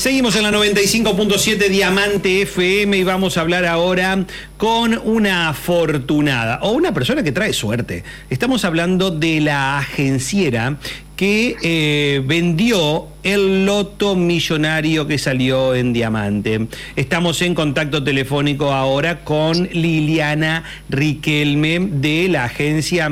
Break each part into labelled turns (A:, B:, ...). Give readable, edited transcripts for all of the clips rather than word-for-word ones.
A: Seguimos en la 95.7 Diamante FM y vamos a hablar ahora con una afortunada o una persona que trae suerte. Estamos hablando de la agenciera que vendió el loto millonario que salió en Diamante. Estamos en contacto telefónico ahora con Liliana Riquelme de la agencia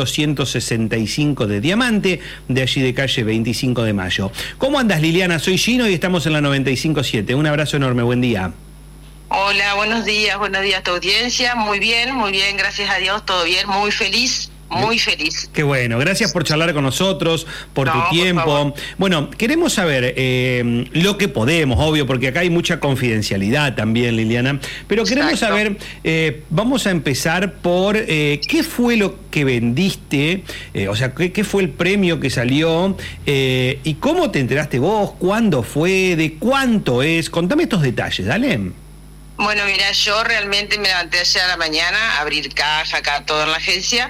A: 1265 de Diamante, de allí de calle 25 de Mayo. ¿Cómo andas, Liliana? Soy Gino y estamos en la 95.7. Un abrazo enorme, buen día.
B: Hola, buenos días a tu audiencia. Muy bien, gracias a Dios, todo bien, muy feliz. Muy feliz.
A: Qué bueno, gracias por charlar con nosotros, por tu tiempo. Bueno, queremos saber lo que podemos, obvio, porque acá hay mucha confidencialidad también, Liliana, pero queremos saber, vamos a empezar por qué fue lo que vendiste, o sea, qué fue el premio que salió y cómo te enteraste vos, cuándo fue, de cuánto es. Contame estos detalles, dale.
B: Bueno, mira, yo realmente me levanté ayer a la mañana a abrir caja acá, todo en la agencia,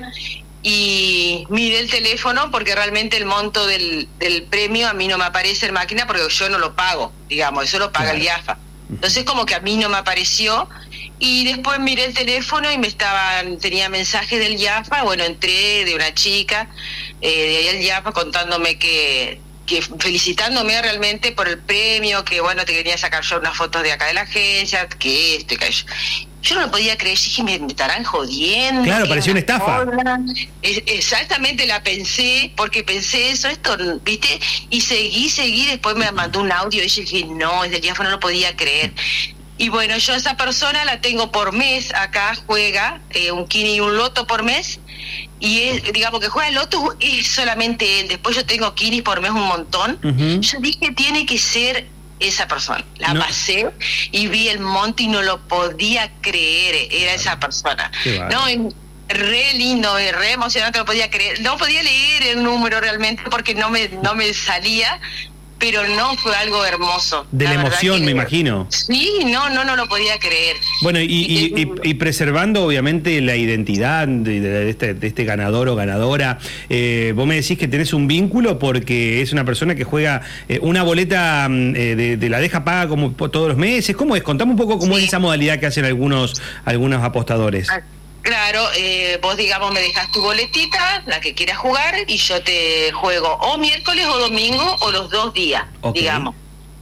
B: y miré el teléfono porque realmente el monto del premio a mí no me aparece en máquina porque yo no lo pago, digamos, eso lo paga el IAFA. Entonces como que a mí no me apareció y después miré el teléfono y tenía mensajes del IAFA, bueno, entré de una chica de ahí el IAFA contándome que felicitándome realmente por el premio, que bueno, te quería sacar yo unas fotos de acá de la agencia, que esto y que aquello. Yo no lo podía creer, dije, me estarán jodiendo.
A: Claro, pareció una estafa.
B: Exactamente la pensé, porque pensé esto, ¿viste? Y seguí, después me mandó un audio y dije, no, desde el teléfono no lo podía creer. Y bueno, yo a esa persona la tengo por mes, acá juega un Kini y un loto por mes, y digamos que juega el loto es solamente él, después yo tengo Kinis por mes un montón. Yo dije, tiene que ser esa persona. Pasé y vi el monte y no lo podía creer, era esa persona. No, re lindo, re emocionante, no podía creer, no podía leer el número realmente porque no me salía, pero no, fue algo hermoso.
A: De la emoción, me imagino.
B: Sí, no lo podía creer.
A: Bueno, y preservando obviamente la identidad de este ganador o ganadora, vos me decís que tenés un vínculo porque es una persona que juega una boleta de la deja paga como todos los meses. ¿Cómo es? Contame un poco cómo es esa modalidad que hacen algunos apostadores.
B: Claro, vos digamos me dejas tu boletita, la que quieras jugar, y yo te juego o miércoles o domingo o los 2 días, digamos.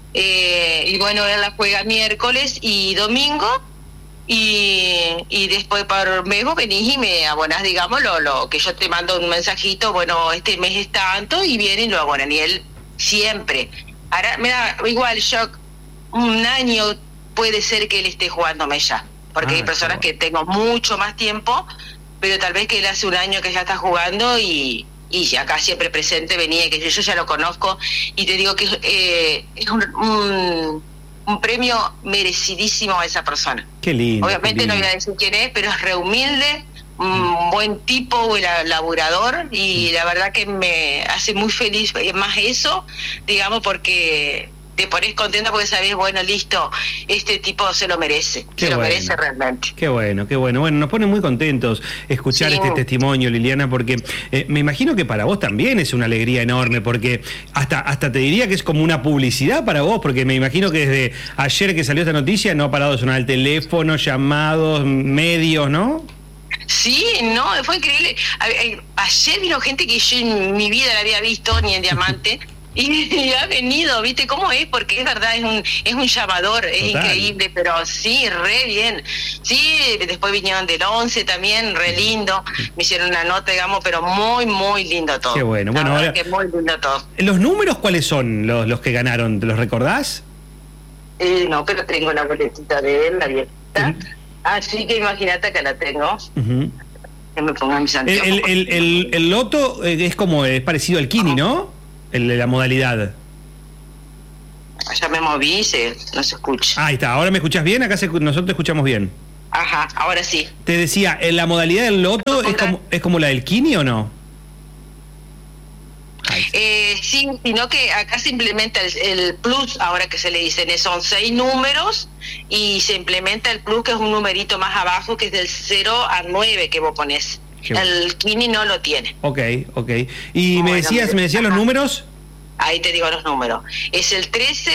B: Y bueno, él la juega miércoles y domingo, y después por mes vos venís y me abonás, digamos, lo que yo te mando un mensajito, bueno, este mes es tanto, y vienen y lo abonan, y él siempre. Ahora me da igual, yo un año puede ser que él esté jugándome ya. Porque hay personas que tengo mucho más tiempo, pero tal vez que él hace un año que ya está jugando y acá siempre presente venía, que yo ya lo conozco, y te digo que es un premio merecidísimo a esa persona.
A: Qué lindo.
B: Obviamente no voy a decir quién es, pero es re humilde, un buen tipo, laburador, y la verdad que me hace muy feliz más eso, digamos, porque te pones contenta porque sabés, bueno, listo, este tipo se lo merece, merece realmente. Qué bueno.
A: Bueno, nos pone muy contentos escuchar este testimonio, Liliana, porque me imagino que para vos también es una alegría enorme, porque hasta te diría que es como una publicidad para vos, porque me imagino que desde ayer que salió esta noticia no ha parado de sonar el teléfono, llamados, medios, ¿no?
B: Sí, no, fue increíble. Ayer vino gente que yo en mi vida la había visto, ni en Diamante, y ha venido, ¿viste cómo es? Porque es verdad, es un llamador, es increíble, pero sí, re bien. Sí, después vinieron del 11 también, re lindo, me hicieron una nota, digamos, pero muy, muy lindo todo.
A: Qué bueno. Bueno, ahora,
B: que muy lindo todo.
A: ¿Los números cuáles son los que ganaron? ¿Te los recordás?
B: No, pero tengo la boletita de él, la viejita, así que imagínate que la tengo. Que me pongan mis anteojos.
A: El loto es parecido al Kini, ¿no? La modalidad.
B: Ya me moví, no se escucha.
A: Ahí está, ¿ahora me escuchás bien? Acá nosotros te escuchamos bien.
B: Ajá, ahora sí.
A: Te decía, ¿la modalidad del loto es como la del Kini o no?
B: Sí, sino que acá se implementa el plus, ahora que se le dicen, son 6 números, y se implementa el plus, que es un numerito más abajo, que es del 0 al 9 que vos ponés. El Kini no lo tiene. Ok. ¿Y me decías los números? Ahí te digo los números. Es el 13,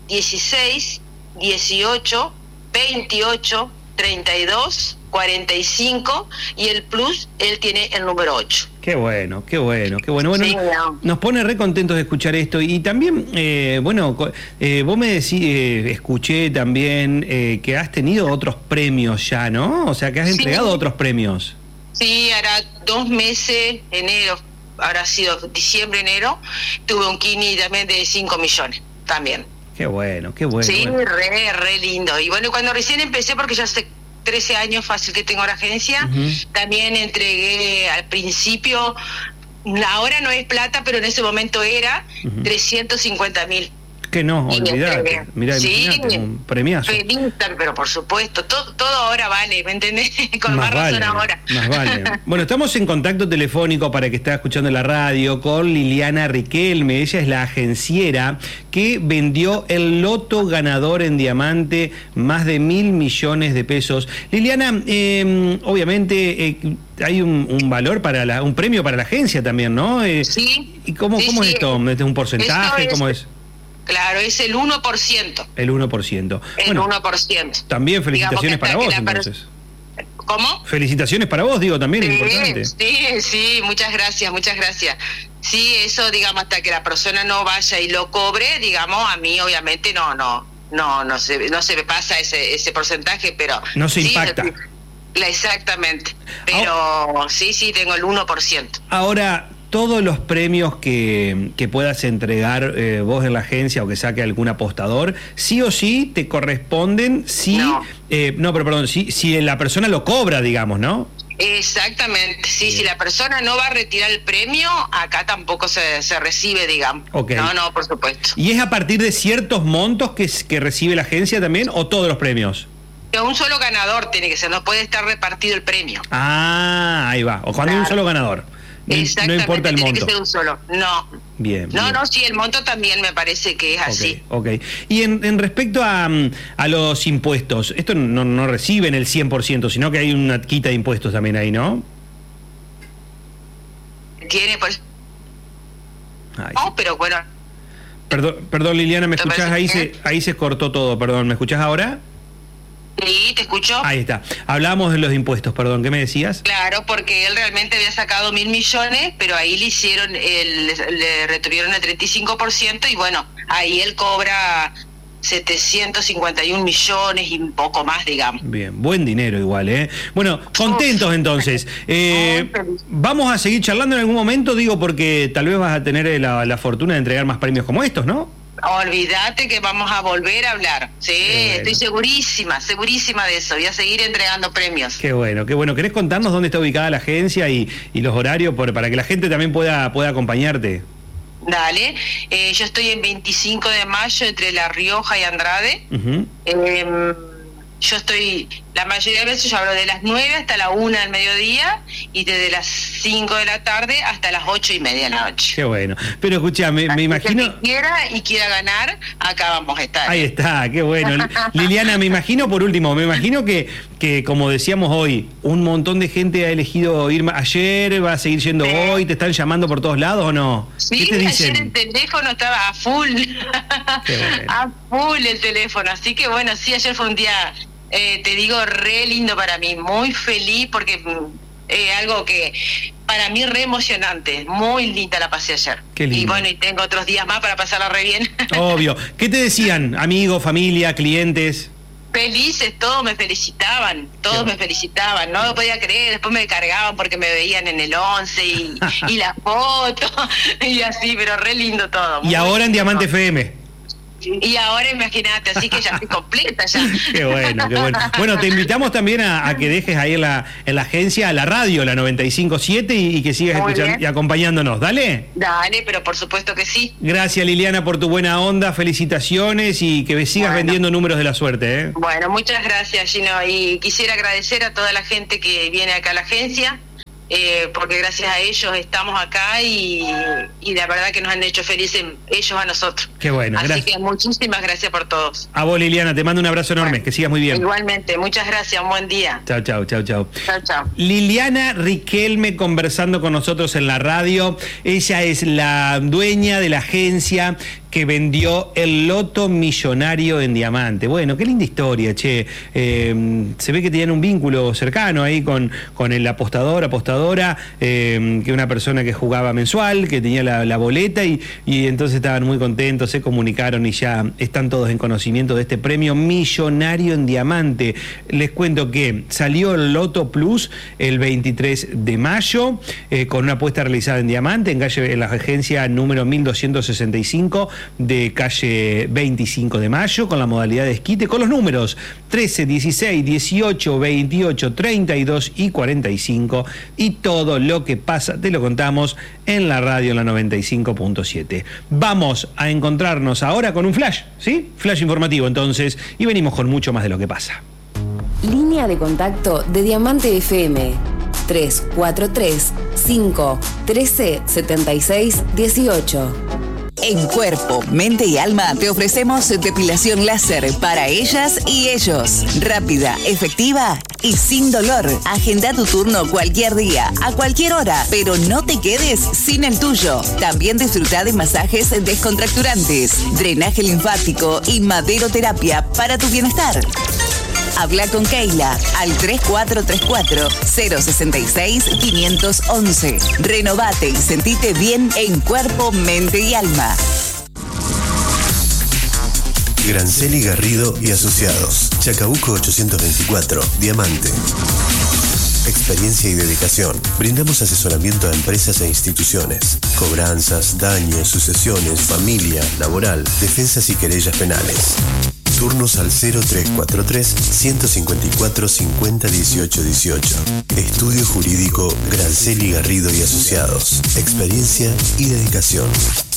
B: 16, 18, 28, 32, 45 y el plus, él tiene el número 8.
A: Qué bueno, qué bueno, qué bueno. Bueno,
B: Sí, no.
A: nos pone re contentos de escuchar esto. Y también, vos me decís, escuché también que has tenido otros premios ya, ¿no? O sea, que has entregado otros premios.
B: Sí, hará 2 meses, enero, habrá sido diciembre, enero, tuve un Kini también de 5 millones, también.
A: Qué bueno, qué bueno.
B: Sí,
A: bueno.
B: re lindo. Y bueno, cuando recién empecé, porque ya hace 13 años fácil que tengo la agencia, también entregué al principio, ahora no es plata, pero en ese momento era 350.000.
A: Que no, olvidate. Mirá,
B: sí,
A: imagínate, un premiazo.
B: Feliz, pero por supuesto, todo ahora vale, ¿me entendés? Con más razón
A: vale,
B: ahora.
A: Más vale. Bueno, estamos en contacto telefónico para que está escuchando la radio con Liliana Riquelme. Ella es la agenciera que vendió el loto ganador en diamante, más de 1.000 millones de pesos. Liliana, obviamente hay un valor para un premio para la agencia también, ¿no?
B: Sí.
A: ¿Y cómo es esto? ¿Es un porcentaje? ¿Cómo es?
B: Claro, es el 1%.
A: El 1%.
B: El 1%.
A: También felicitaciones para vos, entonces.
B: ¿Cómo?
A: Felicitaciones para vos, digo, también es importante.
B: Sí, muchas gracias. Sí, eso, digamos, hasta que la persona no vaya y lo cobre, digamos, a mí obviamente no se me pasa ese porcentaje, pero...
A: No se impacta.
B: Exactamente. Pero sí, tengo el 1%.
A: Ahora, todos los premios que puedas entregar vos en la agencia o que saque algún apostador, sí o sí te corresponden si la persona lo cobra, digamos, ¿no?
B: Exactamente, sí, si la persona no va a retirar el premio, acá tampoco se recibe, digamos.
A: Okay.
B: No, por supuesto.
A: ¿Y es a partir de ciertos montos que recibe la agencia también o todos los premios?
B: Un solo ganador tiene que ser, no puede estar repartido el premio.
A: Ah, ahí va, o cuando hay un solo ganador. No importa el monto.
B: Tiene que ser un solo. No.
A: Bien.
B: No, sí, el monto también me parece que es así.
A: Ok. Y en respecto a los impuestos, esto no reciben el 100%, sino que hay una quita de impuestos también ahí, ¿no?
B: Tiene, pues. No, pero bueno.
A: Perdón, Liliana, ¿me escuchás? Ahí se cortó todo, perdón. ¿Me escuchás ahora?
B: Sí, te escucho.
A: Ahí está. Hablábamos de los impuestos, perdón, ¿qué me decías?
B: Claro, porque él realmente había sacado 1.000 millones, pero ahí le retuvieron el 35% y bueno, ahí él cobra 751 millones y un poco más, digamos.
A: Bien, buen dinero igual, ¿eh? Bueno, contentos entonces. Vamos a seguir charlando en algún momento, digo, porque tal vez vas a tener la fortuna de entregar más premios como estos, ¿no?
B: Olvídate que vamos a volver a hablar. Sí, bueno. Estoy segurísima de eso. Voy a seguir entregando premios.
A: Qué bueno. ¿Querés contarnos dónde está ubicada la agencia y los horarios para que la gente también pueda acompañarte?
B: Dale. Yo estoy en 25 de mayo entre La Rioja y Andrade. Yo estoy, la mayoría de veces yo hablo de las 9 hasta la 1 del mediodía y desde las 5 de la tarde hasta las 8:30 de la noche.
A: Qué bueno. Pero escucha, me imagino...
B: Que quiera ganar, acá vamos a estar.
A: Ahí está, qué bueno. Liliana, me imagino que como decíamos hoy, un montón de gente ha elegido ir ayer, va a seguir yendo hoy, ¿te están llamando por todos lados o no?
B: Sí,
A: ¿qué te dicen?
B: Ayer el teléfono estaba a full. Bueno. A full el teléfono, así que bueno, sí, ayer fue un día... te digo, re lindo para mí, muy feliz porque algo que para mí re emocionante, muy linda la pasé ayer.
A: Qué lindo.
B: Y bueno, y tengo otros días más para pasarla re bien.
A: Obvio. ¿Qué te decían, amigos, familia, clientes?
B: Felices, todos me felicitaban, no lo podía creer, después me cargaban porque me veían en el 11 y la foto y así, pero re lindo todo.
A: Y ahora en Diamante FM.
B: Y ahora imagínate, así que ya estoy completa ya.
A: Qué bueno. Bueno, te invitamos también a que dejes ahí en la agencia, a la radio, la 95.7 y que sigas escuchando y acompañándonos. Dale, pero
B: por supuesto que sí.
A: Gracias, Liliana, por tu buena onda, felicitaciones y que sigas vendiendo números de la suerte, ¿eh?
B: Bueno, muchas gracias, Gino, y quisiera agradecer a toda la gente que viene acá a la agencia. Porque gracias a ellos estamos acá y la verdad que nos han hecho felices ellos a nosotros.
A: Qué bueno,
B: así que muchísimas gracias por todos.
A: A vos, Liliana, te mando un abrazo enorme, que sigas muy bien.
B: Igualmente, muchas gracias, un buen día.
A: Chau.
B: Chau.
A: Liliana Riquelme conversando con nosotros en la radio. Ella es la dueña de la agencia que vendió el loto millonario en diamante. Bueno, qué linda historia, che. Se ve que tenían un vínculo cercano ahí con el apostadora, que una persona que jugaba mensual, que tenía la boleta y entonces estaban muy contentos, se comunicaron y ya están todos en conocimiento de este premio millonario en diamante. Les cuento que salió el Loto Plus el 23 de mayo con una apuesta realizada en diamante en la agencia número 1265 de calle 25 de mayo con la modalidad de esquite con los números 13, 16, 18, 28, 32 y 45 y todo lo que pasa te lo contamos en la radio en la 95.7. Vamos a encontrarnos ahora con un flash, ¿sí? Flash informativo entonces y venimos con mucho más de lo que pasa.
C: Línea de contacto de Diamante FM 343-513-7618.
D: En Cuerpo, Mente y Alma te ofrecemos depilación láser para ellas y ellos. Rápida, efectiva y sin dolor. Agenda tu turno cualquier día, a cualquier hora, pero no te quedes sin el tuyo. También disfruta de masajes descontracturantes, drenaje linfático y maderoterapia para tu bienestar. Habla con Keila al 3434-066-511. Renovate y sentite bien en cuerpo, mente y alma.
E: Granceli Garrido y Asociados. Chacabuco 824, Diamante. Experiencia y dedicación. Brindamos asesoramiento a empresas e instituciones. Cobranzas, daños, sucesiones, familia, laboral, defensas y querellas penales. Turnos al 0343-154-501818. Estudio Jurídico Granceli Garrido y Asociados. Experiencia y dedicación.